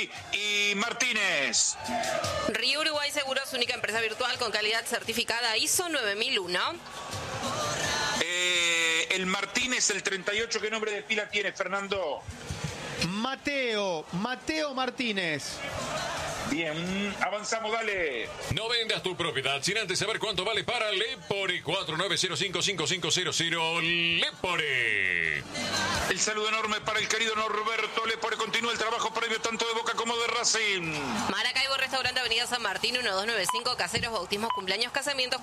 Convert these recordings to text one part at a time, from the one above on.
y Martínez. Río Uruguay Seguros, única empresa virtual con calidad certificada ISO 9001. El Martínez, el 38, ¿qué nombre de pila tiene, Fernando? Mateo Martínez. Bien, avanzamos, dale. No vendas tu propiedad sin antes saber cuánto vale para Lepore. 49055500 Lepore. El saludo enorme para el querido Norberto Lepore. Continúa el trabajo previo tanto de Boca como de Racing. Maracaibo, restaurante Avenida San Martín, 1295, caseros, bautismos, cumpleaños, casamientos,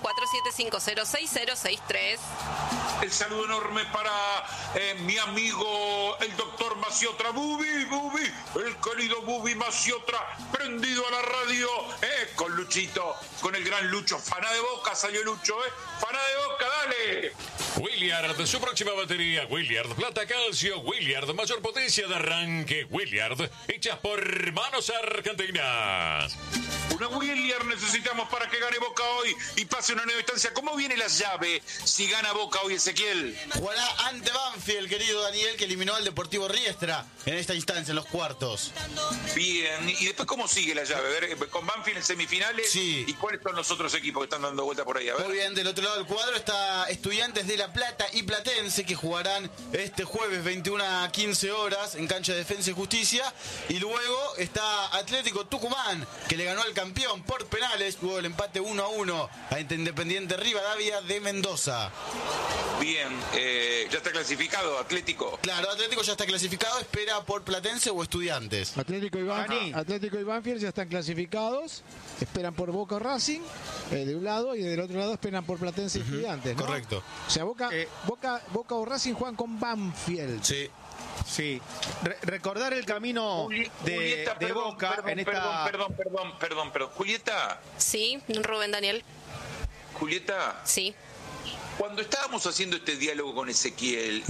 47506063. El saludo enorme para mi amigo el doctor Maciotra. Bubi, el querido Bubi Maciotra, prendido a la radio, con Luchito, con el gran Lucho. Fana de Boca salió Lucho, Fana de Boca, dale. Williard, su próxima batería. Williard, plata, calcio. Williard, mayor potencia de arranque. Williard, hechas por manos argentinas. Una Williard necesitamos para que gane Boca hoy y pase una nueva instancia. ¿Cómo viene la llave si gana Boca hoy, Ezequiel? Jugará ante Banfield, querido Daniel, que eliminó al Deportivo Riestra en esta instancia, en los cuartos. Bien, y después ¿cómo sigue la llave? A ver, con Banfield en semifinales. Sí. ¿Y cuáles son los otros equipos que están dando vuelta por ahí? A ver. Muy bien, del otro lado del cuadro está Estudiantes de La Plata y Platense, que jugarán este jueves 21 a 15 horas en cancha de Defensa y Justicia. Y luego está Atlético Tucumán, que le ganó al campeón por penales, luego el empate 1-1 a Independiente Rivadavia de Mendoza. Bien, ya está clasificado Atlético. Claro, Atlético ya está clasificado, espera por Platense o Estudiantes. Atlético y Banfield ya están clasificados, esperan por Boca o Racing, de un lado, y del otro lado esperan por Platense y Estudiantes, ¿no? Correcto. O sea, Boca o Racing juegan con Banfield. Sí. Sí, recordar el camino de Boca en esta... Perdón. Julieta. Sí, Rubén Daniel. Julieta. Sí. Cuando estábamos haciendo este diálogo con Ezequiel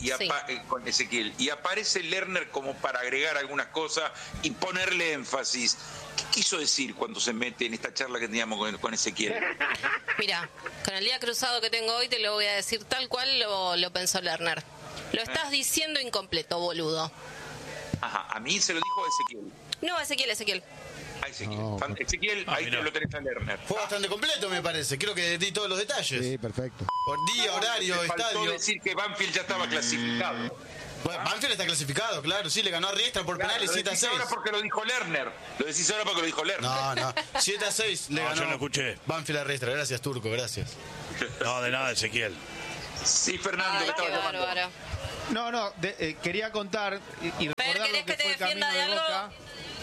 y aparece Lerner como para agregar algunas cosas y ponerle énfasis, ¿qué quiso decir cuando se mete en esta charla que teníamos con Ezequiel? Mira, con el día cruzado que tengo hoy te lo voy a decir tal cual lo pensó Lerner. Lo estás diciendo incompleto, boludo. Ajá, a mí se lo dijo Ezequiel. No, Ezequiel. Ezequiel, No, Ezequiel, ahí te lo tenés a Lerner. Fue bastante completo, me parece. Creo que di todos los detalles. Sí, perfecto. Por día, horario, Me faltó estadio. decir que Banfield ya estaba clasificado. Bueno, Banfield está clasificado, claro. Sí, le ganó a Riestra por penales 7-6. Ahora porque lo dijo Lerner. Lo decís ahora porque lo dijo Lerner. No. 7-6 le ganó. Yo no escuché. Banfield a Riestra. Gracias, Turco, gracias. No, de nada, Ezequiel. Sí, Fernando, Ay, que estaba qué llamando. bárbaro. No, quería contar y recordar ¿querés lo que que te fue el defienda camino de de algo? Boca.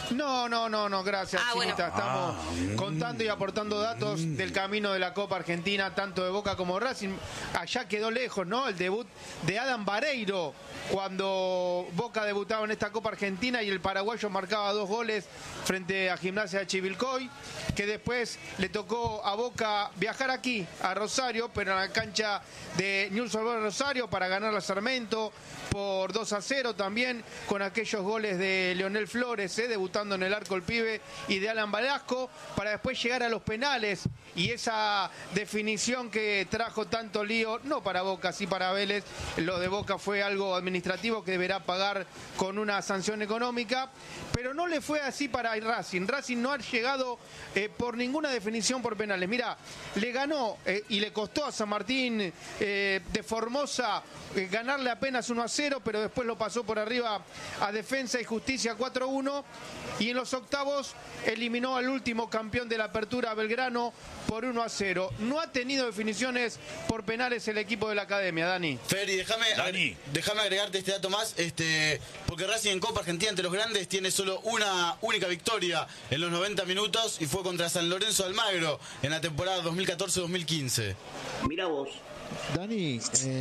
No, gracias, Chinita. Estamos contando y aportando datos del camino de la Copa Argentina, tanto de Boca como de Racing. Allá quedó lejos, ¿no? El debut de Adam Vareiro, cuando Boca debutaba en esta Copa Argentina y el paraguayo marcaba 2 goles frente a Gimnasia de Chivilcoy, que después le tocó a Boca viajar aquí, a Rosario, pero en la cancha de Newell's Old Rosario para ganar a Sarmiento por 2-0 también, con aquellos goles de Leonel Flores, debutando en el arco el pibe, y de Alan Velasco, para después llegar a los penales, y esa definición que trajo tanto lío, no para Boca, sí para Vélez. Lo de Boca fue algo administrativo que deberá pagar con una sanción económica, pero no le fue así para Racing. Racing no ha llegado por ninguna definición por penales. Mira, le ganó y le costó a San Martín de Formosa ganarle apenas 1-0, pero después lo pasó por arriba a Defensa y Justicia 4-1, y en los octavos eliminó al último campeón de la Apertura, Belgrano, por 1-0. No ha tenido definiciones por penales el equipo de la Academia, Dani. Feri, déjame agregarte este dato más, porque Racing en Copa Argentina ante los grandes tiene solo una única victoria en los 90 minutos y fue contra San Lorenzo de Almagro en la temporada 2014-2015. Mira vos. Dani,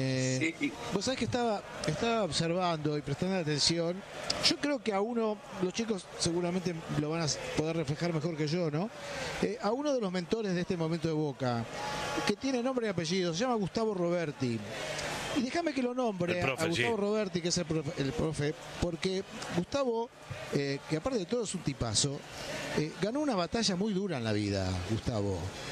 vos sabés que estaba observando y prestando atención. Yo creo que a uno, los chicos seguramente lo van a poder reflejar mejor que yo, ¿no? A uno de los mentores de este momento de Boca, que tiene nombre y apellido, se llama Gustavo Roberti. Y déjame que lo nombre a Gustavo Roberti, que es el profe, porque Gustavo, que aparte de todo es un tipazo, ganó una batalla muy dura en la vida, Gustavo.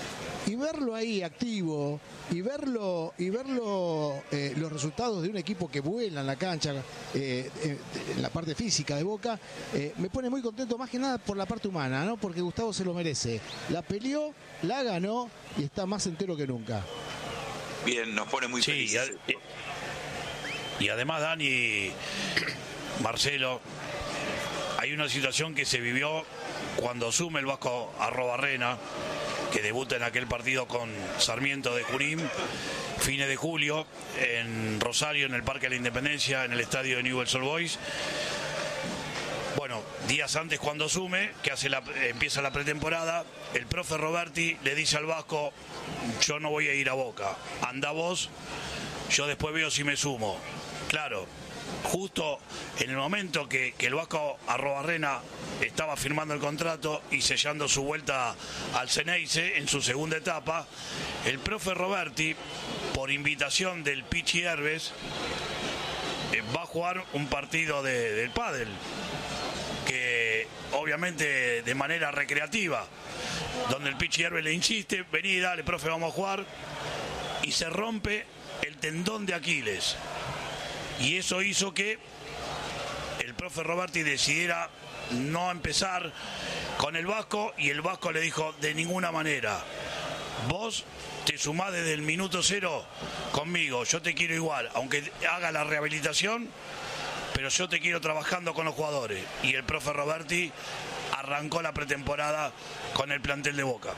y verlo ahí activo y verlo los resultados de un equipo que vuela en la cancha, en la parte física de Boca, me pone muy contento, más que nada por la parte humana, ¿no? Porque Gustavo se lo merece. La peleó, la ganó y está más entero que nunca. Bien, nos pone muy felices. Y además, Dani, Marcelo, hay una situación que se vivió cuando asume el Vasco Arrobarrena, que debuta en aquel partido con Sarmiento de Junín, fines de julio, en Rosario, en el Parque de la Independencia, en el estadio de Newell's Old Boys. Bueno, días antes cuando asume, que empieza la pretemporada, el profe Roberti le dice al Vasco: yo no voy a ir a Boca, anda vos, yo después veo si me sumo. Claro, justo en el momento que el Vasco Arrobarrena estaba firmando el contrato y sellando su vuelta al Ceneice en su segunda etapa, el profe Roberti, por invitación del Pichi Herbes, va a jugar un partido del pádel, que obviamente de manera recreativa, donde el Pichi Herbes le insiste: vení, dale, profe, vamos a jugar, y se rompe el tendón de Aquiles. Y eso hizo que el profe Roberti decidiera no empezar con el Vasco, y el Vasco le dijo: de ninguna manera, vos te sumás desde el minuto cero conmigo, yo te quiero igual, aunque haga la rehabilitación, pero yo te quiero trabajando con los jugadores. Y el profe Roberti arrancó la pretemporada con el plantel de Boca.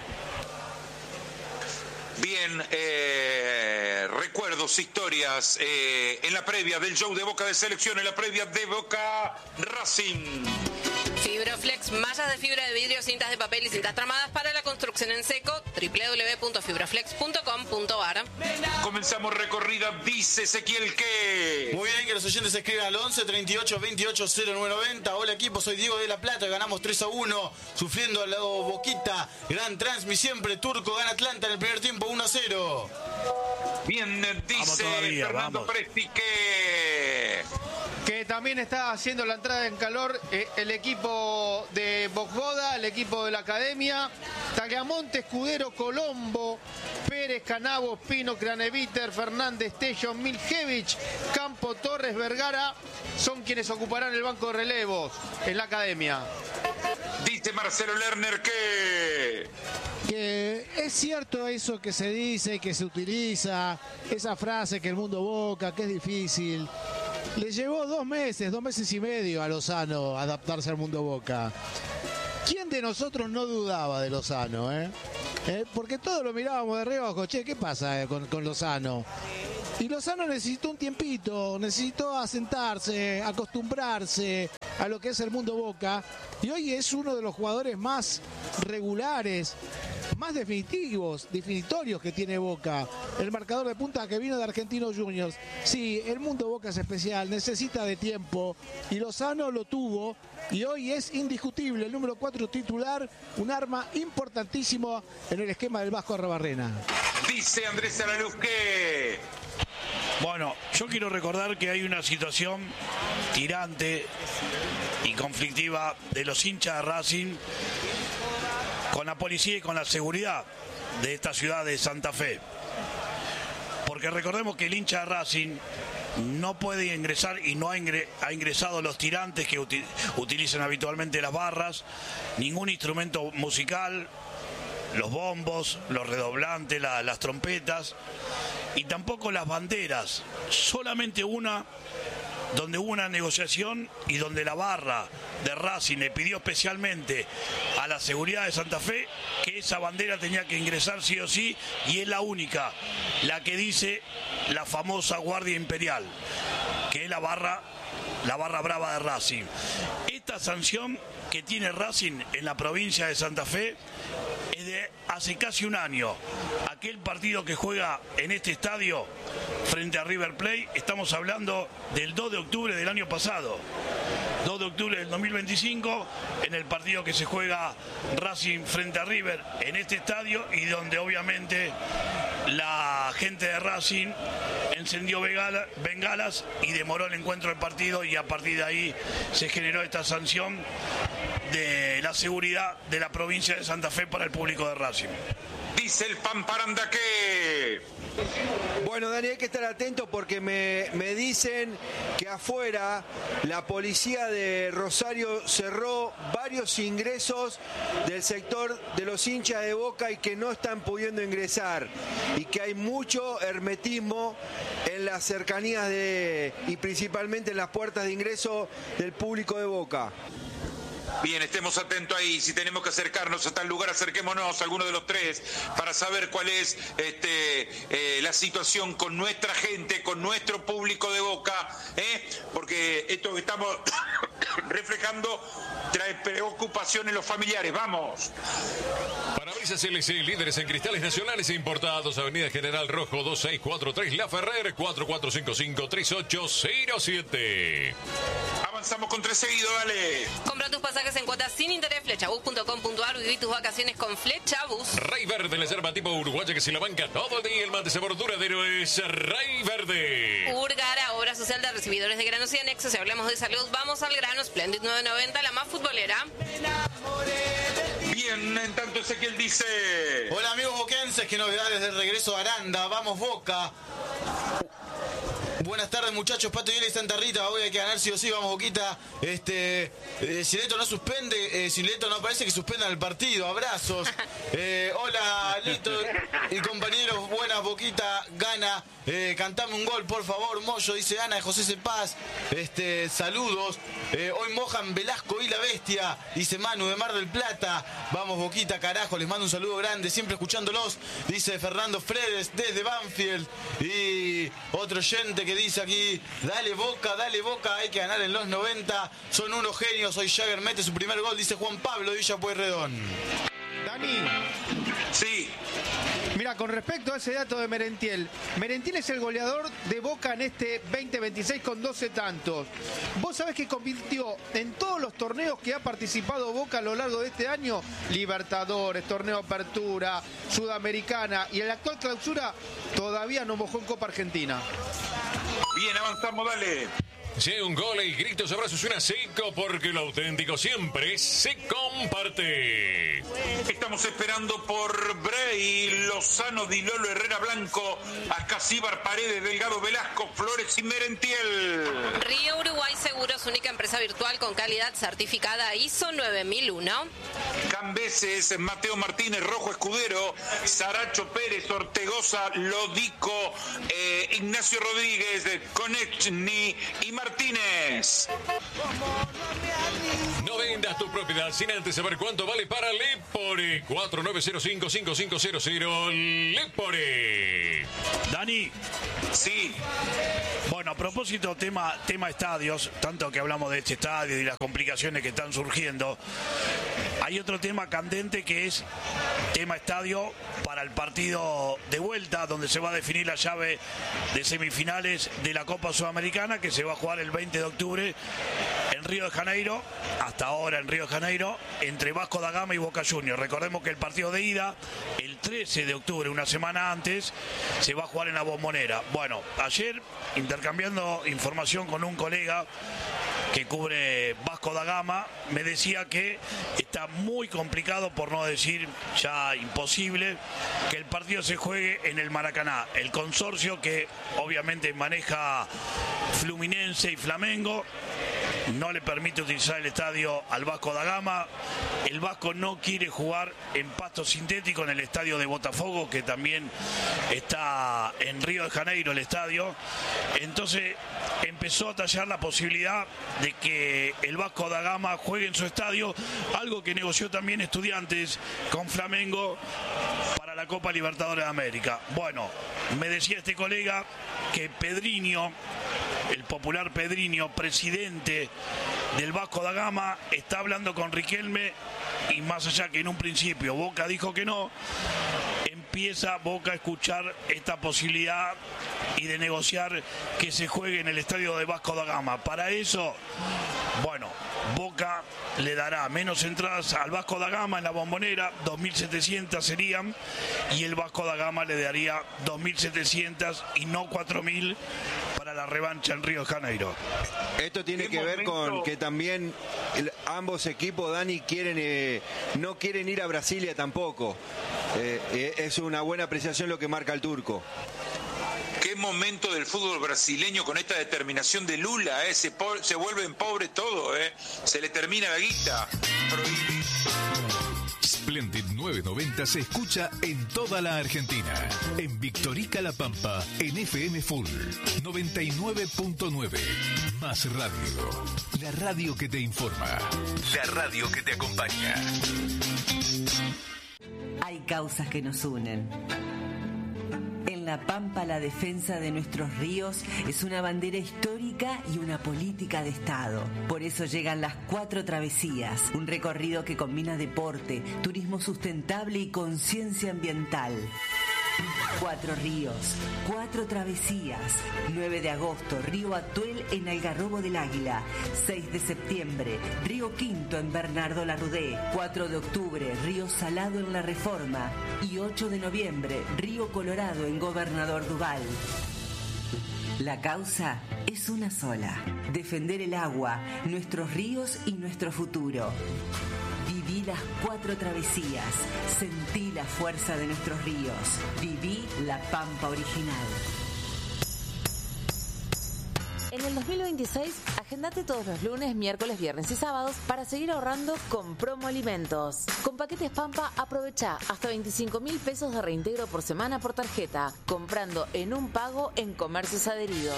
Bien, recuerdos, historias en la previa del show de Boca de Selección, en la previa de Boca Racing. Fibroflex, mallas de fibra de vidrio, cintas de papel y cintas tramadas para la construcción en seco. www.fibroflex.com.ar. Comenzamos recorrida, dice Ezequiel que... Muy bien, que los oyentes escriban al 11 38 28 0990. Hola equipo, soy Diego de La Plata, ganamos 3-1, sufriendo al lado Boquita. Gran Transmi siempre, Turco gana Atlanta en el primer tiempo 1-0. Bien, dice Fernando Presti que también está haciendo la entrada en calor el equipo de Bogboda, el equipo de la Academia, Tagliamonte, Escudero, Colombo, Pérez, Canavo, Pino, Craneviter, Fernández, Tello, Miljevich, Campo, Torres, Vergara, son quienes ocuparán el banco de relevos en la Academia. Dice Marcelo Lerner que es cierto eso que se dice, que se utiliza, esa frase que el mundo Boca, que es difícil. Le llevó 2 meses y medio a Lozano adaptarse al mundo Boca. ¿Quién de nosotros no dudaba de Lozano? Porque todos lo mirábamos de reojo. Che, ¿qué pasa con Lozano? Y Lozano necesitó un tiempito, necesitó asentarse, acostumbrarse a lo que es el mundo Boca. Y hoy es uno de los jugadores más regulares, más definitorios que tiene Boca. El marcador de punta que vino de Argentinos Juniors. Sí, el mundo Boca es especial, necesita de tiempo, y Lozano lo tuvo, y hoy es indiscutible el número 4 titular, un arma importantísimo en el esquema del Vasco Arrobarrena. Dice Andrés Alaluz que... Bueno, yo quiero recordar que hay una situación tirante y conflictiva de los hinchas de Racing con la policía y con la seguridad de esta ciudad de Santa Fe. Porque recordemos que el hincha de Racing no puede ingresar y no ha ingresado los tirantes que utilizan habitualmente las barras, ningún instrumento musical, los bombos, los redoblantes, las trompetas, y tampoco las banderas, solamente una donde hubo una negociación y donde la barra de Racing le pidió especialmente a la seguridad de Santa Fe que esa bandera tenía que ingresar sí o sí, y es la única, la que dice la famosa Guardia Imperial, que es la barra brava de Racing. Esta sanción que tiene Racing en la provincia de Santa Fe es de hace casi un año. Aquel partido que juega en este estadio frente a River Plate, estamos hablando del 2 de octubre del año pasado, 2 de octubre del 2025, en el partido que se juega Racing frente a River en este estadio, y donde obviamente la gente de Racing encendió bengalas y demoró el encuentro del partido, y a partir de ahí se generó esta sanción de la seguridad de la provincia de Santa Fe para el público de Racing. Dice el Pamparandaque. Bueno, Dani, hay que estar atento porque me dicen que afuera la policía de Rosario cerró varios ingresos del sector de los hinchas de Boca y que no están pudiendo ingresar y que hay mucho hermetismo en las cercanías y principalmente en las puertas de ingreso del público de Boca. Bien, estemos atentos ahí. Si tenemos que acercarnos a tal lugar, acerquémonos a alguno de los tres para saber cuál es la situación con nuestra gente, con nuestro público de Boca, porque esto que estamos reflejando trae preocupación en los familiares. ¡Vamos! Parabrisas LC, líderes en cristales nacionales e importados. Avenida General Rojo 2643, La Ferrer 4455-3807. Avanzamos con 3 seguidos, dale. Compra tus pasajes en cuotas sin interés, flechabus.com.ar, viví tus vacaciones con Flechabus. Rey Verde, la yerba tipo uruguaya que se la banca todo el día. El mate sabor duradero es Rey Verde. Urgara, obra social de recibidores de granos y anexos. Si hablamos de salud, vamos al grano. Splendid 990, la más futbolera. Bien, en tanto Ezequiel dice... Hola amigos boquenses, qué novedades del regreso a Aranda. Vamos Boca. Buenas tardes muchachos, Pato y Santa Rita, hoy hay que ganar sí o sí, vamos Boquita. Si Leto no suspende, si Leto no aparece, que suspendan el partido, abrazos. Hola Leto y compañeros, buenas Boquita, gana. Cantame un gol, por favor, Moyo, dice Ana de José Cepaz. Saludos. Hoy mojan Velasco y la Bestia, dice Manu de Mar del Plata. Vamos Boquita, carajo, les mando un saludo grande, siempre escuchándolos, dice Fernando Fredes desde Banfield. Y otro oyente que dice aquí, dale Boca, hay que ganar en los 90, son unos genios, hoy Jagger mete su primer gol, dice Juan Pablo de Villa Pueyrredón. Dani. Sí. Mira, con respecto a ese dato de Merentiel es el goleador de Boca en este 2026 con 12 tantos. Vos sabés que convirtió en todos los torneos que ha participado Boca a lo largo de este año, Libertadores, Torneo Apertura, Sudamericana y en la actual clausura todavía no mojó en Copa Argentina. Bien, avanzamos, dale. Si hay un gol, el grito, abrazos suena seco porque lo auténtico siempre se comparte. Estamos esperando por Bray, Lozano, Di Lolo, Herrera Blanco, Ascasíbar, Paredes, Delgado, Velasco, Flores y Merentiel. Río Uruguay Seguros, única empresa virtual con calidad certificada ISO 9001. Cambeses, Mateo Martínez, Rojo Escudero, Saracho Pérez, Ortegoza, Lodico, Ignacio Rodríguez, Konechny y Martínez. No vendas tu propiedad sin antes saber cuánto vale para Lepore. 4905-5500 Lepore. Dani. Sí. Bueno, a propósito, tema estadios, tanto que hablamos de este estadio y las complicaciones que están surgiendo, hay otro tema candente que es tema estadio para el partido de vuelta, donde se va a definir la llave de semifinales de la Copa Sudamericana, que se va a jugar el 20 de octubre en Río de Janeiro, hasta ahora en Río de Janeiro, entre Vasco da Gama y Boca Juniors. Recordemos que el partido de ida, el 13 de octubre, una semana antes, se va a jugar en la Bombonera. Bueno, ayer, intercambiando información con un colega que cubre Vasco da Gama, me decía que está muy complicado, por no decir ya imposible, que el partido se juegue en el Maracaná. El consorcio que obviamente maneja Fluminense y Flamengo no le permite utilizar el estadio al Vasco da Gama. El Vasco no quiere jugar en pasto sintético en el estadio de Botafogo, que también está en Río de Janeiro el estadio. Entonces empezó a tallar la posibilidad de que el Vasco da Gama juegue en su estadio, algo que negoció también Estudiantes con Flamengo para la Copa Libertadores de América. Bueno, me decía este colega que Pedrinho, el popular Pedrinho, presidente del Vasco da Gama, está hablando con Riquelme, y más allá que en un principio Boca dijo que no, empieza Boca a escuchar esta posibilidad y de negociar que se juegue en el estadio de Vasco da Gama. Para eso, bueno, Boca le dará menos entradas al Vasco da Gama en la Bombonera, 2.700 serían, y el Vasco da Gama le daría 2.700 y no 4.000 para la revancha en Río de Janeiro. Esto tiene que ver con que también ambos equipos, Dani, no quieren ir a Brasilia tampoco. Es una buena apreciación lo que marca el turco. Qué momento del fútbol brasileño con esta determinación de Lula, se vuelven pobres todos, se le termina la guita. Splendid 990 se escucha en toda la Argentina. En Victorica La Pampa, en FM Full 99.9. Más radio. La radio que te informa. La radio que te acompaña. Hay causas que nos unen. En La Pampa, la defensa de nuestros ríos es una bandera histórica y una política de Estado. Por eso llegan las 4 travesías, un recorrido que combina deporte, turismo sustentable y conciencia ambiental. 4 ríos, 4 travesías. 9 de agosto, Río Atuel en Algarrobo del Águila. 6 de septiembre, Río Quinto en Bernardo Larrudé. 4 de octubre, Río Salado en La Reforma. Y 8 de noviembre, Río Colorado en Gobernador Duval. La causa es una sola: defender el agua, nuestros ríos y nuestro futuro. Viví las 4 travesías, sentí la fuerza de nuestros ríos, viví La Pampa original. En el 2026, agendate todos los lunes, miércoles, viernes y sábados para seguir ahorrando con Promo Alimentos. Con paquetes Pampa, aprovecha hasta 25.000 pesos de reintegro por semana por tarjeta, comprando en un pago en comercios adheridos.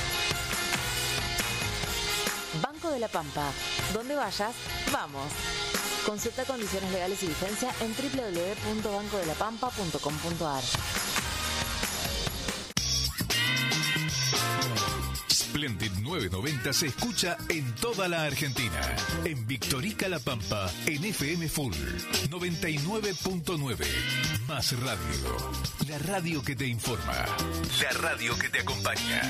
Banco de la Pampa. Donde vayas, vamos. Consulta condiciones legales y vigencia en www.bancodelapampa.com.ar. Splendid 990 se escucha en toda la Argentina. En Victorica La Pampa, en FM Full 99.9. Más radio. La radio que te informa. La radio que te acompaña.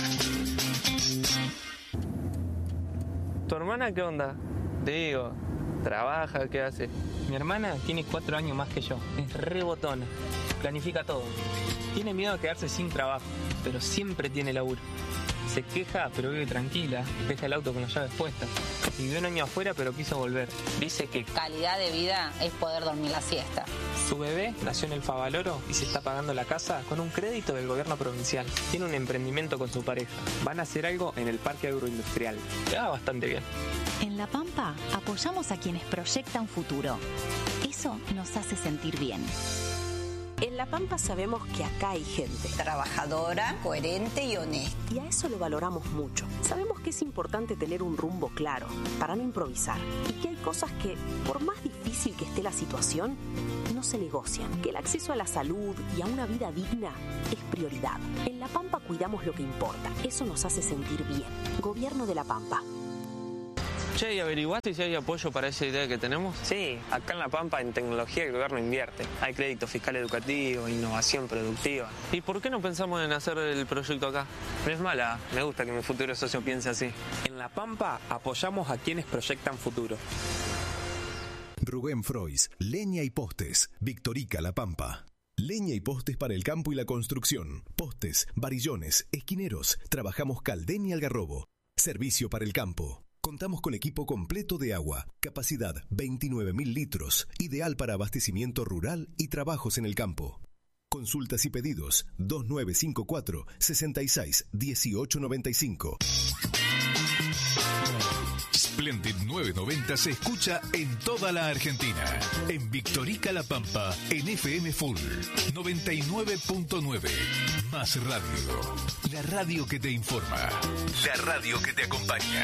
¿Tu hermana qué onda? Te digo, ¿trabaja? ¿Qué hace? Mi hermana tiene 4 años más que yo. Es re botona. Planifica todo. Tiene miedo de quedarse sin trabajo, pero siempre tiene laburo. Se queja, pero vive tranquila. Deja el auto con las llaves puestas. Vivió un año afuera, pero quiso volver. Dice que calidad de vida es poder dormir la siesta. Su bebé nació en el Favaloro y se está pagando la casa con un crédito del gobierno provincial. Tiene un emprendimiento con su pareja. Van a hacer algo en el parque agroindustrial. Le va bastante bien. En La Pampa apoyamos a quienes proyectan futuro. Eso nos hace sentir bien. En La Pampa sabemos que acá hay gente trabajadora, coherente y honesta. Y a eso lo valoramos mucho. Sabemos que es importante tener un rumbo claro para no improvisar. Y que hay cosas que, por más difícil que esté la situación, no se negocian. Que el acceso a la salud y a una vida digna es prioridad. En La Pampa cuidamos lo que importa. Eso nos hace sentir bien. Gobierno de La Pampa. Che, ¿y averiguaste si hay apoyo para esa idea que tenemos? Sí, acá en La Pampa en tecnología el gobierno invierte. Hay crédito fiscal educativo, innovación productiva. ¿Y por qué no pensamos en hacer el proyecto acá? No es mala, me gusta que mi futuro socio piense así. En La Pampa apoyamos a quienes proyectan futuro. Rubén Frois, leña y postes, Victorica La Pampa. Leña y postes para el campo y la construcción. Postes, varillones, esquineros. Trabajamos Caldén y Algarrobo. Servicio para el campo. Contamos con equipo completo de agua, capacidad 29.000 litros, ideal para abastecimiento rural y trabajos en el campo. Consultas y pedidos 2954 66 1895. Splendid 990 se escucha en toda la Argentina. En Victorica La Pampa, en FM Full 99.9. Más radio. La radio que te informa. La radio que te acompaña.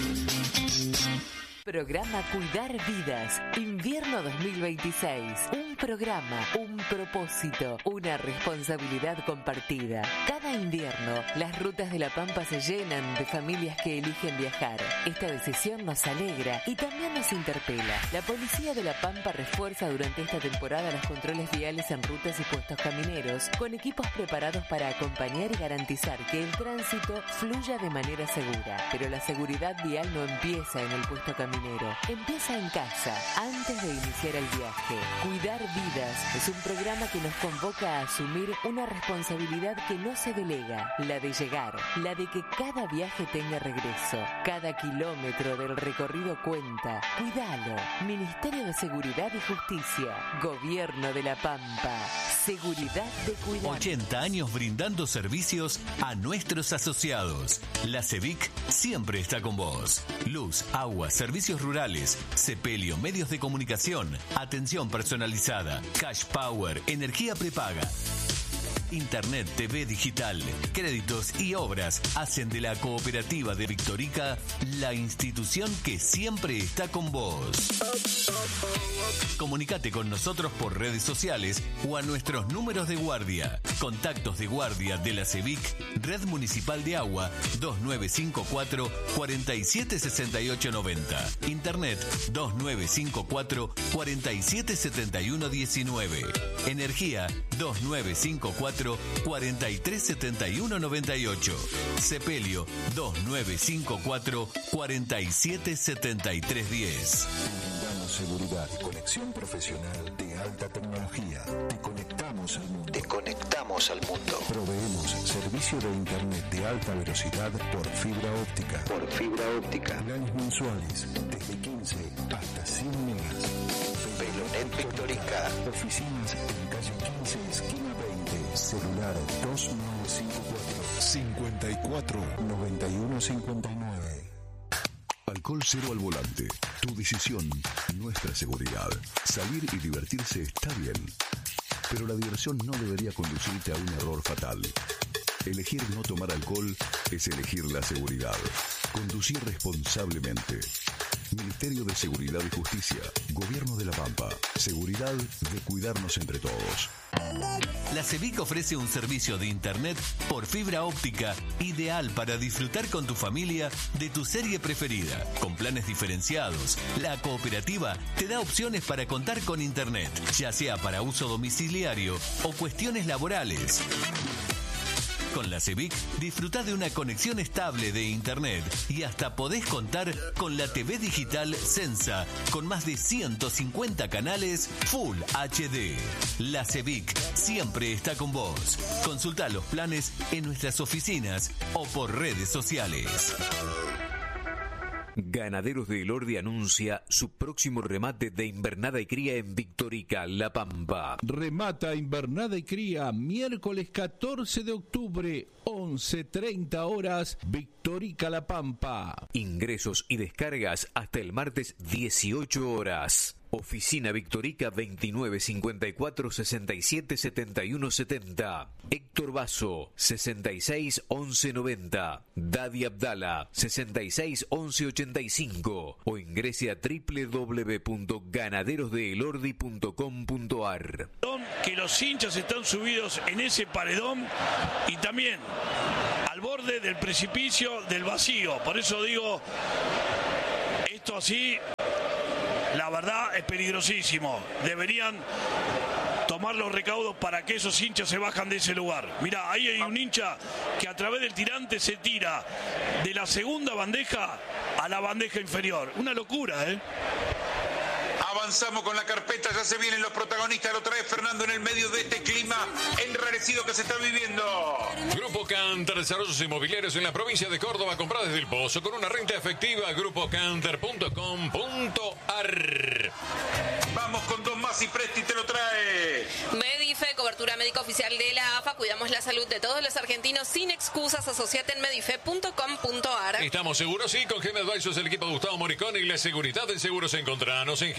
Programa Cuidar Vidas, invierno 2026. Un programa, un propósito, una responsabilidad compartida. Cada invierno, las rutas de La Pampa se llenan de familias que eligen viajar. Esta decisión nos alegra y también nos interpela. La Policía de La Pampa refuerza durante esta temporada los controles viales en rutas y puestos camineros, con equipos preparados para acompañar y garantizar que el tránsito fluya de manera segura. Pero la seguridad vial no empieza en el puesto caminero. caminero. Empieza en casa, antes de iniciar el viaje. Cuidar vidas es un programa que nos convoca a asumir una responsabilidad que no se delega, la de llegar, la de que cada viaje tenga regreso. Cada kilómetro del recorrido cuenta. Cuidalo. Ministerio de Seguridad y Justicia. Gobierno de La Pampa. Seguridad de cuidar. 80 años brindando servicios a nuestros asociados. La CEVIC siempre está con vos. Luz, agua, servicios rurales, sepelio, medios de comunicación, atención personalizada, cash power, energía prepaga. Internet, TV digital, créditos y obras hacen de la cooperativa de Victorica la institución que siempre está con vos. Comunicate con nosotros por redes sociales o a nuestros números de guardia. Contactos de guardia de la CEVIC, Red Municipal de Agua, 2954 476890. Internet 2954 477119. Energía 2954 437198. Sepelio 2954 477310. Brindamos seguridad y conexión profesional de alta tecnología. Te conectamos al mundo. Proveemos servicio de internet de alta velocidad por fibra óptica. Planes mensuales desde 15 hasta 100 megas. Velonet Victorica. Oficinas en calle 15, esquina 20. Celular 2954 54 9159. Alcohol cero al volante. Tu decisión, nuestra seguridad. Salir y divertirse está bien, pero la diversión no debería conducirte a un error fatal. Elegir no tomar alcohol es elegir la seguridad. Conducir responsablemente. Ministerio de Seguridad y Justicia. Gobierno de La Pampa. Seguridad de cuidarnos entre todos. La CEVIC ofrece un servicio de internet por fibra óptica ideal para disfrutar con tu familia de tu serie preferida. Con planes diferenciados, la cooperativa te da opciones para contar con internet, ya sea para uso domiciliario o cuestiones laborales. Con la CEVIC disfrutá de una conexión estable de internet y hasta podés contar con la TV digital Sensa con más de 150 canales Full HD. La CEVIC siempre está con vos. Consultá los planes en nuestras oficinas o por redes sociales. Ganaderos de Elordi anuncia su próximo remate de invernada y cría en Victorica, La Pampa. Remata invernada y cría miércoles 14 de octubre, 11:30 horas, Victorica, La Pampa. Ingresos y descargas hasta el martes 18 horas. Oficina Victorica 2954 67 71 70. Héctor Basso 66 11 90. Dadi Abdala 66 11 85. O ingrese a www.ganaderosdeelordi.com.ar. Que los hinchas están subidos en ese paredón y también al borde del precipicio del vacío. Por eso digo, esto así, la verdad es peligrosísimo. Deberían tomar los recaudos para que esos hinchas se bajan de ese lugar. Mirá, ahí hay un hincha que a través del tirante se tira de la segunda bandeja a la bandeja inferior. Una locura, ¿eh? Avanzamos con la carpeta, ya se vienen los protagonistas, lo trae Fernando en el medio de este clima enrarecido que se está viviendo. Grupo Canter, desarrollos inmobiliarios en la provincia de Córdoba, compra desde el Pozo con una renta efectiva, grupocanter.com.ar. Vamos con dos más y Presti te lo trae. Medife, cobertura médica oficial de la AFA, cuidamos la salud de todos los argentinos sin excusas, asociate en medife.com.ar. Estamos seguros, sí, con GM Advisors, el equipo de Gustavo Moricón y la seguridad en seguros. Encontranos en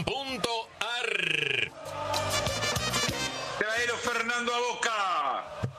gmadvisor.com.ar. Traelo Fernando a Boca.